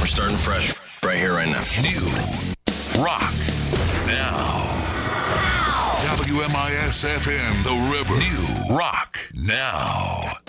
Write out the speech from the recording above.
We're starting fresh right here, right now. New rock now. WMIS FM, The River. New rock now.